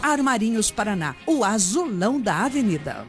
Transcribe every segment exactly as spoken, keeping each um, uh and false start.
Armarinhos Paraná, o azulão da avenida.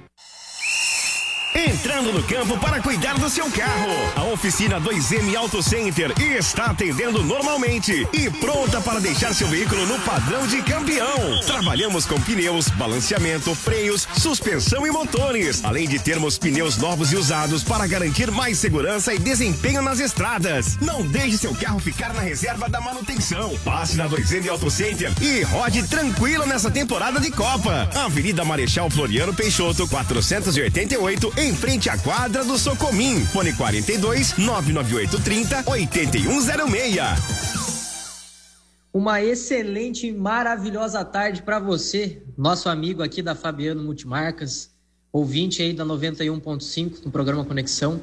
Entrando no campo para cuidar do seu carro. A oficina dois M Auto Center está atendendo normalmente e pronta para deixar seu veículo no padrão de campeão. Trabalhamos com pneus, balanceamento, freios, suspensão e motores, além de termos pneus novos e usados para garantir mais segurança e desempenho nas estradas. Não deixe seu carro ficar na reserva da manutenção. Passe na dois M Auto Center e rode tranquilo nessa temporada de Copa. Avenida Marechal Floriano Peixoto, quatrocentos e oitenta e oito, em frente à quadra do Socomim. Fone quarenta e dois, nove nove oito, trinta, oitenta e um zero seis. Uma excelente e maravilhosa tarde para você, nosso amigo aqui da Fabiano Multimarcas, ouvinte aí da noventa e um ponto cinco no programa Conexão.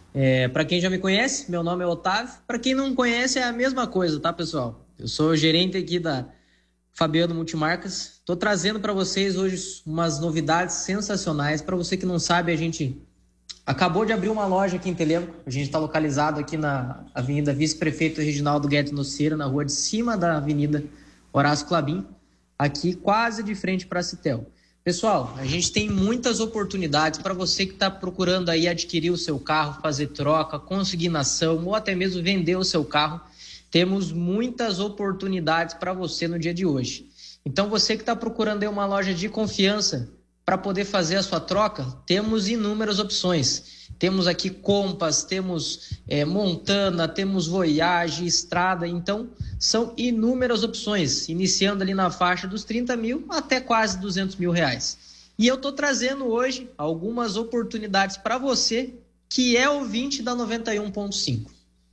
É, para quem já me conhece, meu nome é Otávio. Para quem não conhece, é a mesma coisa, tá, pessoal? Eu sou gerente aqui da Fabiano Multimarcas. Estou trazendo para vocês hoje umas novidades sensacionais. Para você que não sabe, a gente acabou de abrir uma loja aqui em Telêmaco. A gente está localizado aqui na Avenida Vice-Prefeito Reginaldo Guedes Noceira, na rua de cima da Avenida Horácio Clabin, aqui quase de frente para a Citel. Pessoal, a gente tem muitas oportunidades para você que está procurando aí adquirir o seu carro, fazer troca, consignação ou até mesmo vender o seu carro. Temos muitas oportunidades para você no dia de hoje. Então, você que está procurando aí uma loja de confiança para poder fazer a sua troca, temos inúmeras opções. Temos aqui Compass, temos é, Montana, temos Voyage, Estrada. Então, são inúmeras opções, iniciando ali na faixa dos trinta mil até quase duzentos mil reais. E eu estou trazendo hoje algumas oportunidades para você que é ouvinte da noventa e um ponto cinco.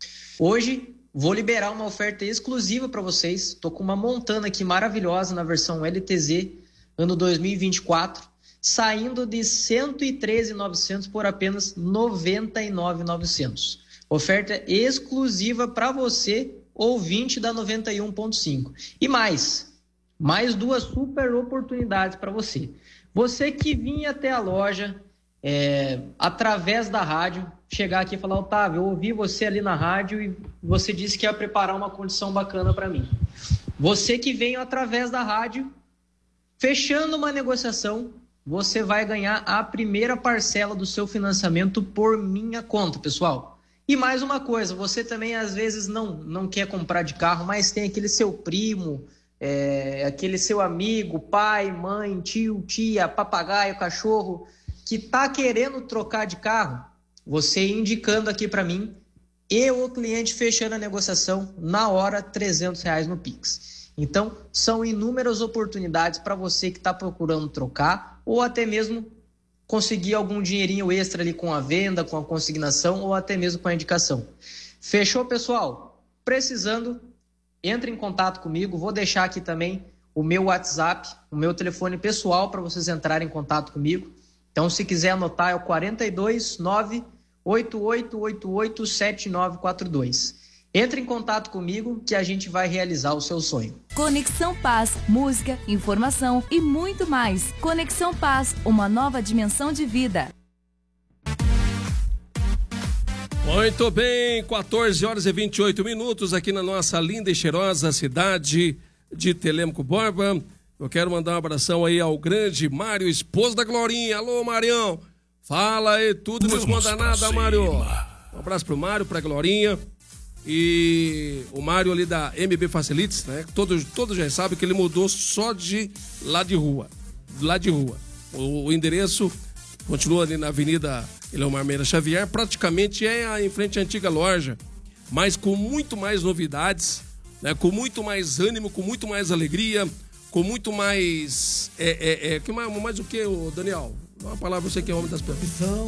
Hoje, vou liberar uma oferta exclusiva para vocês. Estou com uma Montana aqui maravilhosa na versão L T Z, ano dois mil e vinte e quatro, saindo de cento e treze mil e novecentos por apenas noventa e nove mil e novecentos. Oferta exclusiva para você, ouvinte da noventa e um ponto cinco. E mais, mais duas super oportunidades para você. Você que vinha até a loja é, através da rádio, chegar aqui e falar: Otávio, eu ouvi você ali na rádio e você disse que ia preparar uma condição bacana para mim. Você que veio através da rádio, fechando uma negociação, você vai ganhar a primeira parcela do seu financiamento por minha conta, pessoal. E mais uma coisa, você também às vezes não, não quer comprar de carro, mas tem aquele seu primo, é, aquele seu amigo, pai, mãe, tio, tia, papagaio, cachorro, que tá querendo trocar de carro. Você indicando aqui para mim, e o cliente fechando a negociação na hora, trezentos reais no Pix. Então, são inúmeras oportunidades para você que está procurando trocar ou até mesmo conseguir algum dinheirinho extra ali com a venda, com a consignação ou até mesmo com a indicação. Fechou, pessoal? Precisando, entre em contato comigo. Vou deixar aqui também o meu WhatsApp, o meu telefone pessoal para vocês entrarem em contato comigo. Então, se quiser anotar, é o quarenta e dois, nove oito oito oito oito, sete nove quatro dois. Entre em contato comigo que a gente vai realizar o seu sonho. Conexão Paz, música, informação e muito mais. Conexão Paz, uma nova dimensão de vida. Muito bem, quatorze horas e vinte e oito minutos aqui na nossa linda e cheirosa cidade de Telêmaco Borba. Eu quero mandar um abração aí ao grande Mário, esposo da Glorinha. Alô, Marião. Fala aí tudo, não esconda nada, Mário. Um abraço pro Mário, pra Glorinha. E o Mário ali da M B Facilities, né? Todos, todos já sabem que ele mudou só de lá de rua. Lá de rua. O, o endereço continua ali na Avenida Eleomar Meira Xavier. Praticamente é a, em frente à antiga loja. Mas com muito mais novidades, né? Com muito mais ânimo, com muito mais alegria, com muito mais... É, é, é, que mais, mais o que, Daniel? Uma palavra, você que é homem das pessoas.